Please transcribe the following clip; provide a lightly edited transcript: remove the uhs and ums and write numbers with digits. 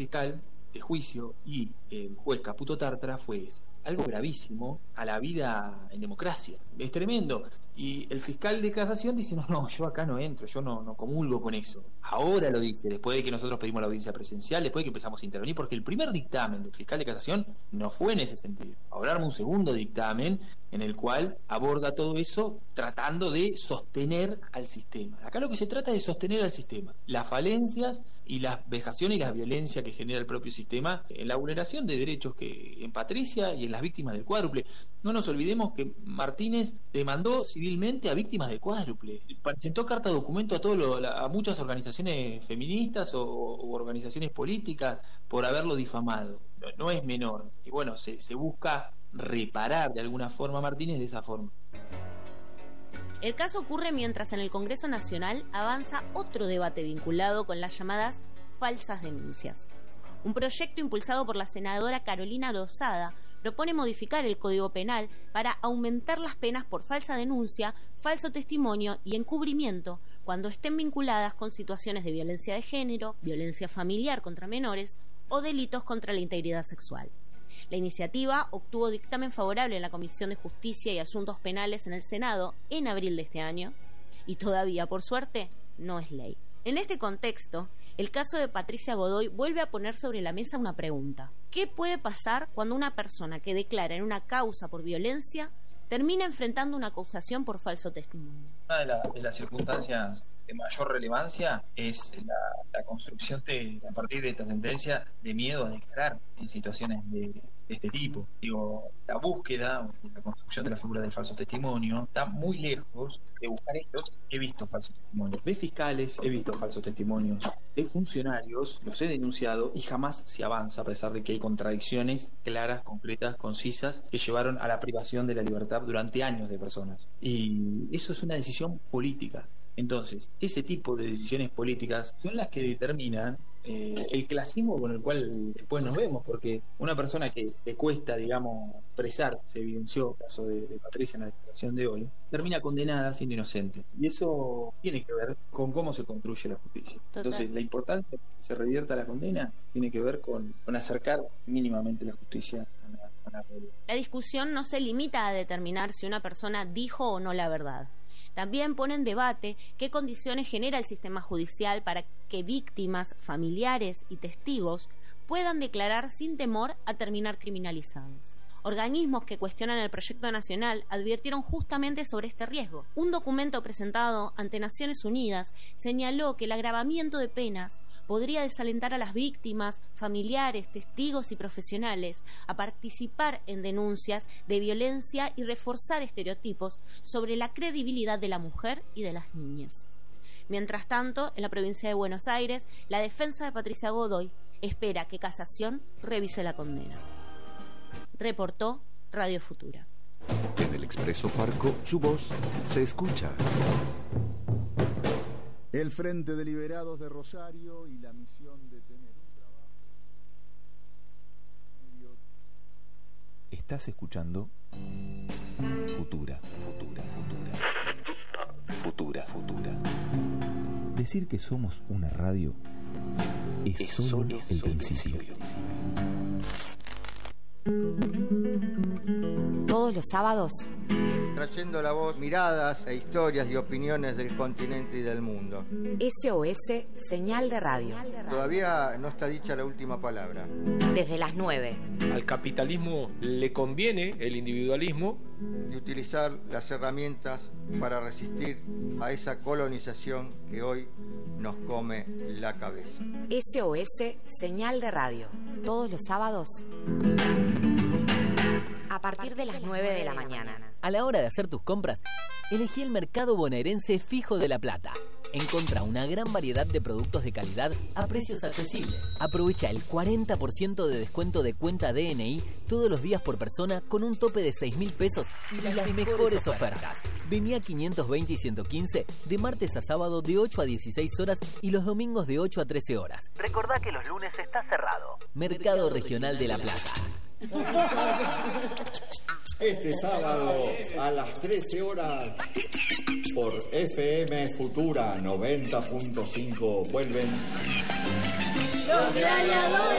fiscal de juicio y el juez Caputo Tártara fue esa: algo gravísimo a la vida en democracia. Es tremendo. Y el fiscal de casación dice, no, yo acá no entro, yo no comulgo con eso. Ahora lo dice, después de que nosotros pedimos la audiencia presencial, después de que empezamos a intervenir, porque el primer dictamen del fiscal de casación no fue en ese sentido. Ahora arma un segundo dictamen en el cual aborda todo eso tratando de sostener al sistema. Acá lo que se trata es de sostener al sistema, las falencias y las vejaciones y la violencia que genera el propio sistema en la vulneración de derechos que en Patricia y en las víctimas del cuádruple. No nos olvidemos que Martínez demandó civilmente a víctimas del cuádruple, presentó carta de documento a muchas organizaciones feministas o organizaciones políticas por haberlo difamado. No es menor. Y bueno, se busca reparar de alguna forma a Martínez de esa forma. El caso ocurre mientras en el Congreso Nacional avanza otro debate vinculado con las llamadas falsas denuncias. Un proyecto impulsado por la senadora Carolina Lozada propone modificar el Código Penal para aumentar las penas por falsa denuncia, falso testimonio y encubrimiento cuando estén vinculadas con situaciones de violencia de género, violencia familiar contra menores o delitos contra la integridad sexual. La iniciativa obtuvo dictamen favorable en la Comisión de Justicia y Asuntos Penales en el Senado en abril de este año y todavía, por suerte, no es ley. En este contexto, el caso de Patricia Godoy vuelve a poner sobre la mesa una pregunta. ¿Qué puede pasar cuando una persona que declara en una causa por violencia termina enfrentando una acusación por falso testimonio? Una de las circunstancias de mayor relevancia es la construcción a partir de esta sentencia de miedo a declarar en situaciones de este tipo. La búsqueda o la construcción de la figura del falso testimonio está muy lejos de buscar esto. He visto falsos testimonios de fiscales, he visto falsos testimonios de funcionarios, los he denunciado y jamás se avanza, a pesar de que hay contradicciones claras, concretas, concisas, que llevaron a la privación de la libertad durante años de personas. Y eso es una decisión política. Entonces, ese tipo de decisiones políticas son las que determinan el clasismo con el cual después nos vemos, porque una persona que le cuesta, digamos, expresar, se evidenció el caso de Patricia en la declaración de hoy, termina condenada siendo inocente. Y eso tiene que ver con cómo se construye la justicia. Total. Entonces, la importancia de que se revierta la condena tiene que ver con acercar mínimamente la justicia a la realidad. La discusión no se limita a determinar si una persona dijo o no la verdad. También pone en debate qué condiciones genera el sistema judicial para que víctimas, familiares y testigos puedan declarar sin temor a terminar criminalizados. Organismos que cuestionan el proyecto nacional advirtieron justamente sobre este riesgo. Un documento presentado ante Naciones Unidas señaló que el agravamiento de penas podría desalentar a las víctimas, familiares, testigos y profesionales a participar en denuncias de violencia y reforzar estereotipos sobre la credibilidad de la mujer y de las niñas. Mientras tanto, en la provincia de Buenos Aires, la defensa de Patricia Godoy espera que Casación revise la condena. Reportó Radio Futura. En el Expreso Farco, su voz se escucha. El Frente de Liberados de Rosario y la misión de tener un trabajo. Estás escuchando Futura. Decir que somos una radio es solo el principio. Todos los sábados, trayendo la voz, miradas e historias y opiniones del continente y del mundo. SOS Señal de Radio. Todavía no está dicha la última palabra. Desde las 9. Al capitalismo le conviene el individualismo Y utilizar las herramientas para resistir a esa colonización que hoy nos come la cabeza. SOS Señal de Radio. Todos los sábados, a partir de las 9 de la mañana. A la hora de hacer tus compras, elegí el Mercado Bonaerense Fijo de La Plata. Encontrá una gran variedad de productos de calidad a precios accesibles. Aprovecha el 40% de descuento de cuenta DNI todos los días por persona con un tope de 6.000 pesos y las mejores ofertas. Vení a 520 y 115 de martes a sábado de 8 a 16 horas y los domingos de 8 a 13 horas. Recordá que los lunes está cerrado. Mercado Regional de La Plata. Este sábado a las 13 horas por FM Futura 90.5 vuelven los gladiadores.